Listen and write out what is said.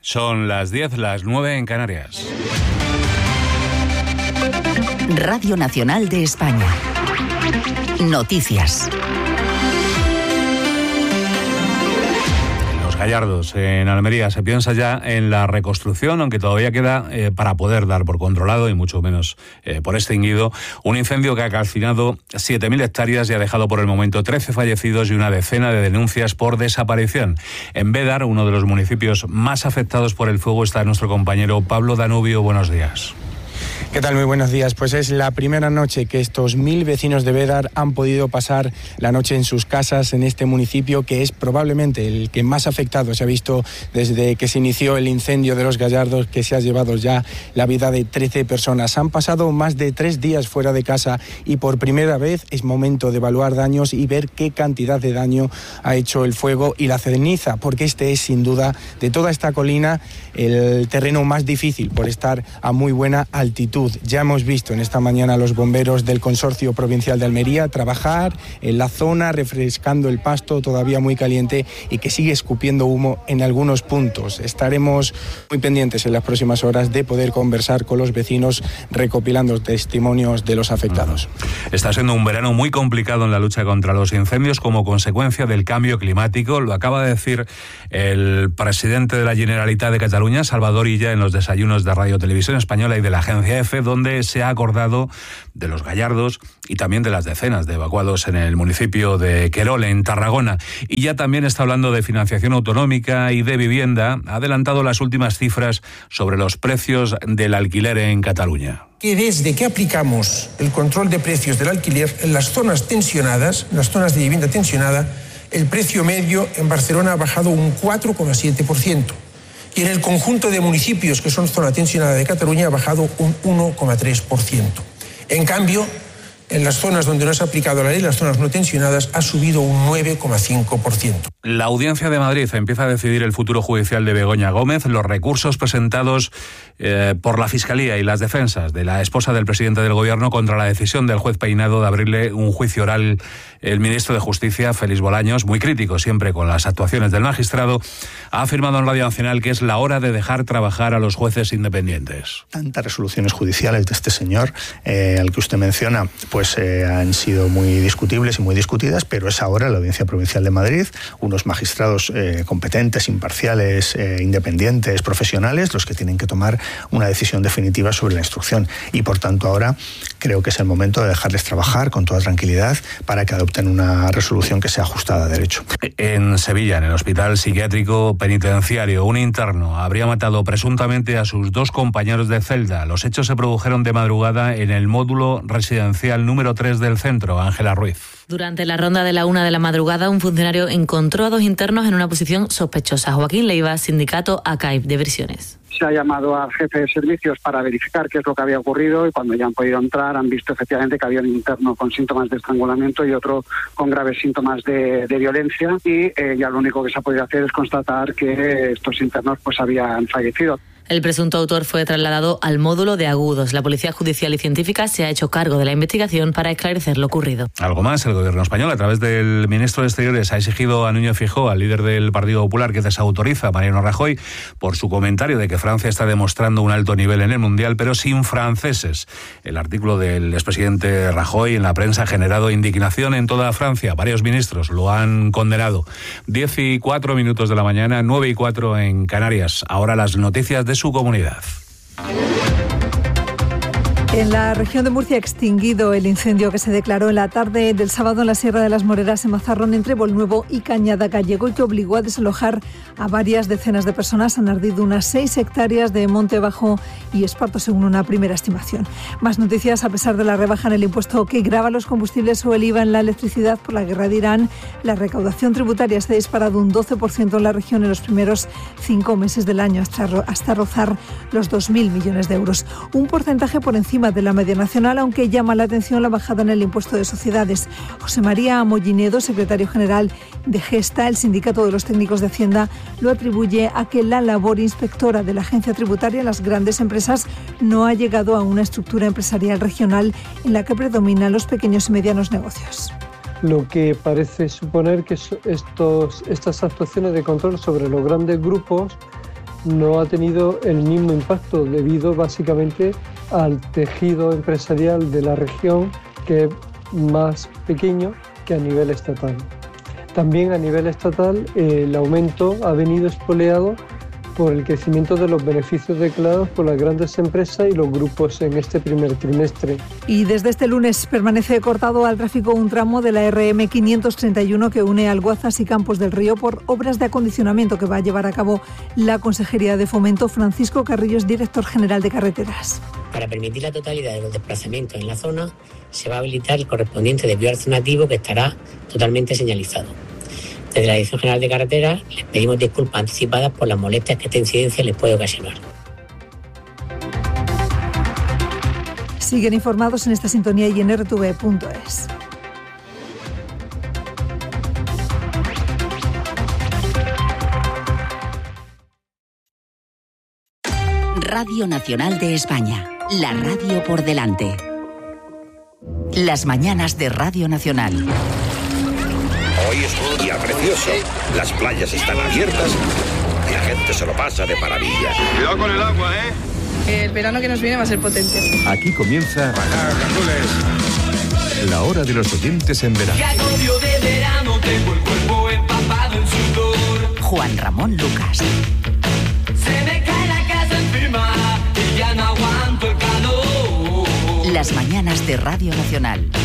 Son las 10, las 9 en Canarias. Radio Nacional de España. Noticias. Gallardos, en Almería, se piensa ya en la reconstrucción, aunque todavía queda para poder dar por controlado y mucho menos por extinguido un incendio que ha calcinado 7.000 hectáreas y ha dejado por el momento 13 fallecidos y una decena de denuncias por desaparición. En Bédar, uno de los municipios más afectados por el fuego, está nuestro compañero Pablo Danubio. Buenos días. ¿Qué tal? Muy buenos días. Pues es la primera noche que estos 1.000 vecinos de Bédar han podido pasar la noche en sus casas en este municipio, que es probablemente el que más afectado se ha visto desde que se inició el incendio de los Gallardos, que se ha llevado ya la vida de 13 personas. Han pasado más de 3 días fuera de casa y por primera vez es momento de evaluar daños y ver qué cantidad de daño ha hecho el fuego y la ceniza, porque este es sin duda de toda esta colina el terreno más difícil por estar a muy buena altitud. Ya hemos visto en esta mañana a los bomberos del Consorcio Provincial de Almería trabajar en la zona, refrescando el pasto todavía muy caliente y que sigue escupiendo humo en algunos puntos. Estaremos muy pendientes en las próximas horas de poder conversar con los vecinos recopilando testimonios de los afectados. Está siendo un verano muy complicado en la lucha contra los incendios como consecuencia del cambio climático. Lo acaba de decir el presidente de la Generalitat de Cataluña, Salvador Illa, en los desayunos de Radio Televisión Española y de la agencia EFE, donde se ha acordado de los Gallardos y también de las decenas de evacuados en el municipio de Querol, en Tarragona. Y ya también está hablando de financiación autonómica y de vivienda. Ha adelantado las últimas cifras sobre los precios del alquiler en Cataluña. Que desde que aplicamos el control de precios del alquiler en las zonas tensionadas, en las zonas de vivienda tensionada, el precio medio en Barcelona ha bajado un 4,7%. Y en el conjunto de municipios que son zona tensionada de Cataluña ha bajado un 1,3%. En cambio, en las zonas donde no se ha aplicado la ley, las zonas no tensionadas, ha subido un 9,5%. La Audiencia de Madrid empieza a decidir el futuro judicial de Begoña Gómez. Los recursos presentados por la Fiscalía y las defensas de la esposa del presidente del Gobierno contra la decisión del juez Peinado de abrirle un juicio oral. El ministro de Justicia, Félix Bolaños, muy crítico siempre con las actuaciones del magistrado, ha afirmado en Radio Nacional que es la hora de dejar trabajar a los jueces independientes. Tantas resoluciones judiciales de este señor, al que usted menciona, pues han sido muy discutibles y muy discutidas, pero es ahora la Audiencia Provincial de Madrid, unos magistrados competentes, imparciales, independientes, profesionales, los que tienen que tomar una decisión definitiva sobre la instrucción. Y por tanto ahora creo que es el momento de dejarles trabajar con toda tranquilidad para que adopten una resolución que sea ajustada a derecho. En Sevilla, en el Hospital Psiquiátrico Penitenciario, un interno habría matado presuntamente a sus 2 compañeros de celda. Los hechos se produjeron de madrugada en el módulo residencial número 3 del centro. Ángela Ruiz. Durante la ronda de la 1 de la madrugada, un funcionario encontró a 2 internos en una posición sospechosa. Joaquín Leiva, sindicato ACAIP de Prisiones. Se ha llamado al jefe de servicios para verificar qué es lo que había ocurrido y cuando ya han podido entrar han visto efectivamente que había un interno con síntomas de estrangulamiento y otro con graves síntomas de violencia y ya lo único que se ha podido hacer es constatar que estos internos pues habían fallecido. El presunto autor fue trasladado al módulo de agudos. La Policía Judicial y Científica se ha hecho cargo de la investigación para esclarecer lo ocurrido. Algo más, el Gobierno español, a través del ministro de Exteriores, ha exigido a Núñez Feijóo, al líder del Partido Popular, que desautoriza a Mariano Rajoy por su comentario de que Francia está demostrando un alto nivel en el Mundial, pero sin franceses. El artículo del expresidente Rajoy en la prensa ha generado indignación en toda Francia. Varios ministros lo han condenado. 10:04 de la mañana, 9:04 en Canarias. Ahora las noticias de su comunidad. En la región de Murcia ha extinguido el incendio que se declaró en la tarde del sábado en la Sierra de las Moreras, en Mazarrón, entre Bolnuevo y Cañada Gallego, y que obligó a desalojar a varias decenas de personas. Han ardido unas 6 hectáreas de monte bajo y esparto, según una primera estimación. Más noticias. A pesar de la rebaja en el impuesto que grava los combustibles o el IVA en la electricidad por la guerra de Irán, la recaudación tributaria se ha disparado un 12% en la región en los primeros 5 meses del año, hasta rozar los 2.000 millones de euros. Un porcentaje por encima de la media nacional, aunque llama la atención la bajada en el impuesto de sociedades. José María Mollinedo, secretario general de Gesta, el sindicato de los técnicos de Hacienda, lo atribuye a que la labor inspectora de la agencia tributaria en las grandes empresas no ha llegado a una estructura empresarial regional en la que predominan los pequeños y medianos negocios. Lo que parece suponer que estas actuaciones de control sobre los grandes grupos no ha tenido el mismo impacto debido básicamente al tejido empresarial de la región, que es más pequeño que a nivel estatal. También a nivel estatal el aumento ha venido espoleado por el crecimiento de los beneficios declarados por las grandes empresas y los grupos en este primer trimestre. Y desde este lunes permanece cortado al tráfico un tramo de la RM 531 que une Alguazas y Campos del Río por obras de acondicionamiento que va a llevar a cabo la Consejería de Fomento. Francisco Carrillo es director general de Carreteras. Para permitir la totalidad de los desplazamientos en la zona, se va a habilitar el correspondiente desvío alternativo que estará totalmente señalizado. Desde la Dirección General de Carreteras les pedimos disculpas anticipadas por las molestias que esta incidencia les puede ocasionar. Siguen informados en esta sintonía y en rtv.es. Radio Nacional de España, la radio por delante. Las mañanas de Radio Nacional. Hoy es un día precioso, las playas están abiertas y la gente se lo pasa de maravilla. Cuidado con el agua, ¿eh? El verano que nos viene va a ser potente. Aquí comienza la hora de los oyentes en verano. Juan Ramón Lucas. Se me cae la casa encima y ya no aguanto el calor. Las mañanas de Radio Nacional.